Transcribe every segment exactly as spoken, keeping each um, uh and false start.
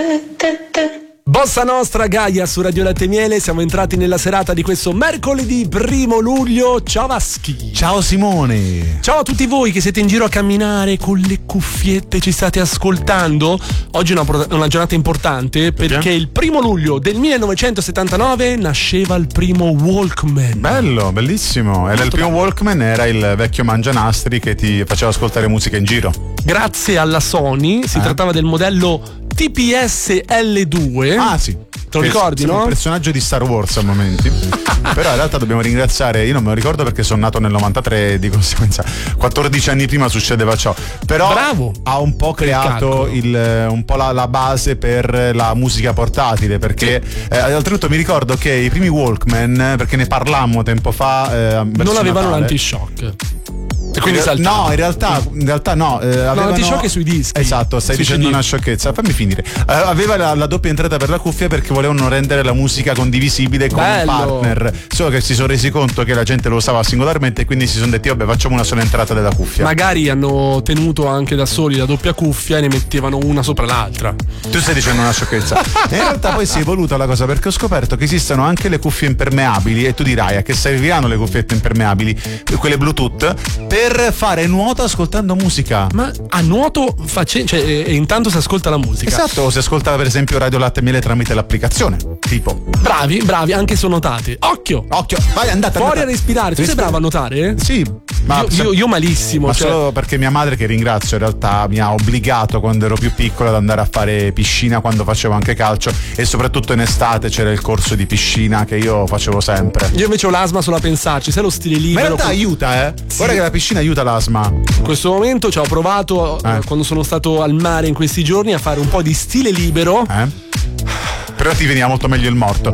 Bossa Nostra, Gaia su Radio Latte e Miele. Siamo entrati nella serata di questo mercoledì primo luglio. Ciao Vaschi. Ciao Simone. Ciao a tutti voi che siete in giro a camminare con le cuffiette, ci state ascoltando. Oggi è una, una giornata importante perché il primo luglio del millenovecentosettantanove nasceva il primo Walkman. Bello, bellissimo. Era il primo bello. Walkman era il vecchio mangianastri che ti faceva ascoltare musica in giro. Grazie alla Sony, si eh? trattava del modello T P S L due. Ah sì, te lo ricordi, no? Un personaggio di Star Wars a momenti. Però in realtà dobbiamo ringraziare, io non me lo ricordo perché sono nato nel novantatré, di conseguenza quattordici anni prima succedeva ciò. Però bravo, ha un po' creato il, un po' la, la base per la musica portatile, perché sì. eh, oltretutto mi ricordo che i primi Walkman, perché ne parlammo tempo fa, eh, non avevano Natale, l'antishock. E quindi in, no, in realtà, in realtà no. Eh, avevano... l'antishock è sui dischi. Esatto, stai sui dicendo C D. Una sciocchezza. Fammi finire. Eh, aveva la, la doppia entrata per la cuffia perché volevano rendere la musica condivisibile con Bello. un partner. Solo che si sono resi conto che la gente lo usava singolarmente e quindi si sono detti vabbè, facciamo una sola entrata della cuffia. Magari hanno tenuto anche da soli la doppia cuffia e ne mettevano una sopra l'altra. Tu stai dicendo una sciocchezza. In realtà poi si è evoluta la cosa perché ho scoperto che esistono anche le cuffie impermeabili e tu dirai a che serviranno le cuffiette impermeabili, quelle Bluetooth, per fare nuoto ascoltando musica. Ma a nuoto face... cioè, e intanto si ascolta la musica. Esatto, si ascolta per esempio Radio Latte e Miele tramite l'applicazione. Tipo. Bravi, bravi, anche sonotate. Occhio! Occhio, vai, andate. Fuori andate. a respirare. Tu sei bravo a notare? Sì. Ma io, io, io malissimo. Ma cioè... solo perché mia madre, che ringrazio, in realtà mi ha obbligato quando ero più piccola ad andare a fare piscina quando facevo anche calcio, e soprattutto in estate c'era il corso di piscina che io facevo sempre. Io invece ho l'asma solo a pensarci, sai lo stile libero. Ma in realtà con... aiuta, eh. Sì. Guarda che la piscina aiuta l'asma. In questo momento ci ho provato eh. quando sono stato al mare in questi giorni a fare un po' di stile libero. Eh? Però ti veniva molto meglio il morto.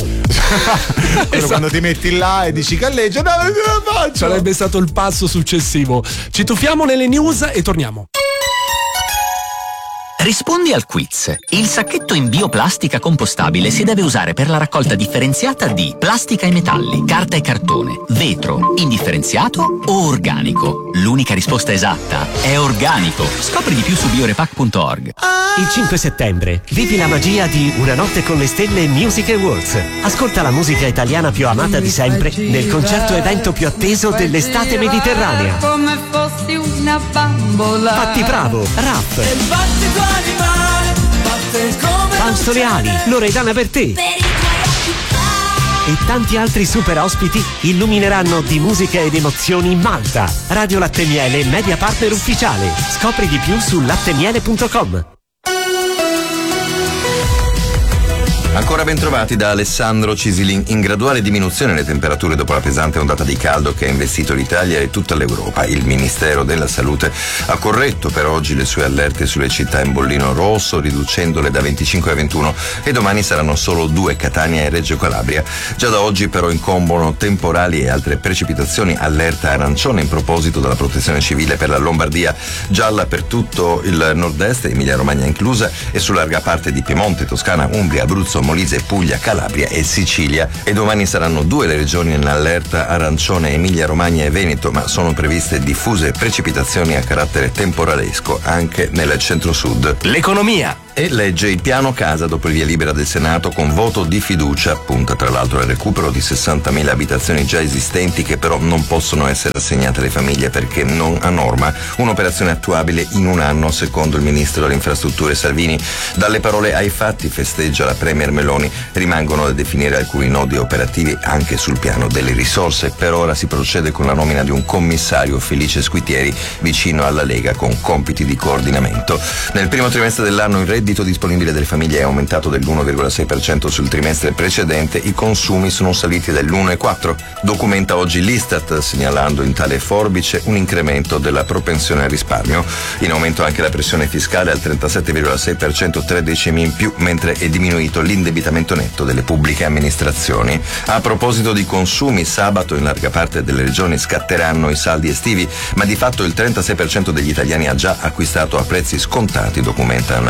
Esatto. Quando ti metti là e dici galleggia, no, non ce la faccio. Sarebbe stato il passo successivo. Ci tuffiamo nelle news e torniamo. Rispondi al quiz. Il sacchetto in bioplastica compostabile si deve usare per la raccolta differenziata di plastica e metalli, carta e cartone, vetro, indifferenziato o organico. L'unica risposta esatta è organico. Scopri di più su biorepac punto org. Il cinque settembre vivi la magia di Una notte con le stelle Music Awards. Ascolta la musica italiana più amata di sempre nel concerto evento più atteso dell'estate mediterranea. Come fossi una bambola. Patti Bravo, Rap, E batti tuo animale, batte come Fausto Leali, Loredana Bertè e tanti altri super ospiti illumineranno di musica ed emozioni Malta. Radio Latte e Miele, media partner ufficiale. Scopri di più su lattemiele punto com. Ancora ben trovati da Alessandro Cisilin. In graduale diminuzione le temperature dopo la pesante ondata di caldo che ha investito l'Italia e tutta l'Europa. Il Ministero della Salute ha corretto per oggi le sue allerte sulle città in bollino rosso, riducendole da venticinque a ventuno, e domani saranno solo due, Catania e Reggio Calabria. Già da oggi però incombono temporali e altre precipitazioni. Allerta arancione in proposito dalla Protezione Civile per la Lombardia, gialla per tutto il nord-est, Emilia Romagna inclusa, e su larga parte di Piemonte, Toscana, Umbria, Abruzzo, Molise, Puglia, Calabria e Sicilia. E domani saranno due le regioni in allerta arancione, Emilia Romagna e Veneto, ma sono previste diffuse precipitazioni a carattere temporalesco anche nel centro-sud. L'economia. E legge il piano casa dopo il via libera del Senato con voto di fiducia. Punta tra l'altro al recupero di sessantamila abitazioni già esistenti che però non possono essere assegnate alle famiglie perché non a norma. Un'operazione attuabile in un anno secondo il ministro delle infrastrutture Salvini. Dalle parole ai fatti, festeggia la premier Meloni. Rimangono da definire alcuni nodi operativi anche sul piano delle risorse. Per ora si procede con la nomina di un commissario, Felice Squitieri, vicino alla Lega con compiti di coordinamento. Nel primo trimestre dell'anno il reddito Il reddito disponibile delle famiglie è aumentato dell'uno virgola sei per cento sul trimestre precedente, i consumi sono saliti dell'uno virgola quattro per cento. Documenta oggi l'Istat, segnalando in tale forbice un incremento della propensione al risparmio. In aumento anche la pressione fiscale al trentasette virgola sei per cento, tre decimi in più, mentre è diminuito l'indebitamento netto delle pubbliche amministrazioni. A proposito di consumi, sabato in larga parte delle regioni scatteranno i saldi estivi, ma di fatto il trentasei per cento degli italiani ha già acquistato a prezzi scontati, documenta una rilevazione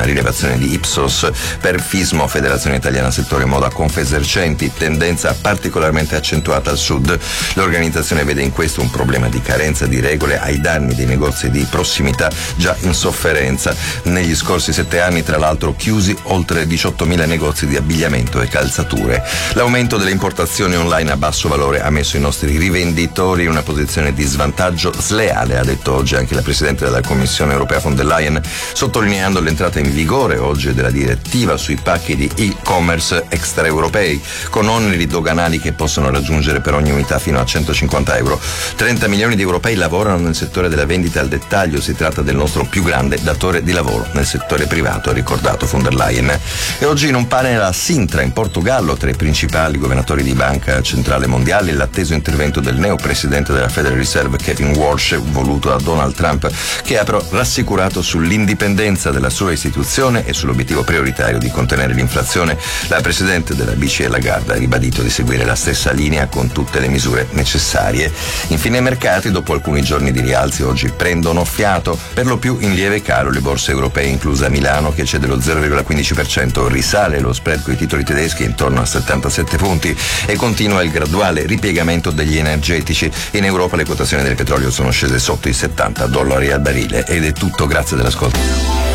valutazione di Ipsos per Fismo, Federazione Italiana Settore Moda Confesercenti, tendenza particolarmente accentuata al sud. L'organizzazione vede in questo un problema di carenza di regole ai danni dei negozi di prossimità già in sofferenza. Negli scorsi sette anni, tra l'altro, chiusi oltre diciottomila negozi di abbigliamento e calzature. L'aumento delle importazioni online a basso valore ha messo i nostri rivenditori in una posizione di svantaggio sleale, ha detto oggi anche la Presidente della Commissione Europea von der Leyen, sottolineando l'entrata in vigore oggi della direttiva sui pacchi di e-commerce extraeuropei, con oneri doganali che possono raggiungere per ogni unità fino a centocinquanta euro. trenta milioni di europei lavorano nel settore della vendita al dettaglio, si tratta del nostro più grande datore di lavoro nel settore privato, ha ricordato von der Leyen. E oggi in un panel a Sintra, in Portogallo, tra i principali governatori di Banca Centrale Mondiale, l'atteso intervento del neo presidente della Federal Reserve Kevin Walsh, voluto da Donald Trump, che ha però rassicurato sull'indipendenza della sua istituzione e sull'obiettivo prioritario di contenere l'inflazione. La presidente della B C E Lagarde ha ribadito di seguire la stessa linea con tutte le misure necessarie. Infine i mercati, dopo alcuni giorni di rialzi, oggi prendono fiato, per lo più in lieve calo le borse europee, inclusa Milano che cede lo zero virgola quindici per cento, risale lo spread con i titoli tedeschi intorno a settantasette punti e continua il graduale ripiegamento degli energetici. In Europa le quotazioni del petrolio sono scese sotto i settanta dollari al barile. Ed è tutto, grazie dell'ascolto.